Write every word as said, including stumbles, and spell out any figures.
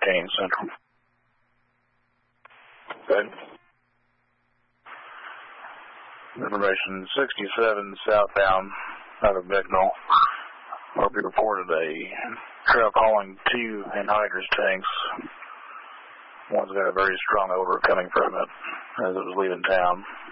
fourteen Central. Good. Information sixty-seven southbound out of Bicknell. R P reported a truck hauling two anhydrous tanks. One's got a very strong odor coming from it as it was leaving town.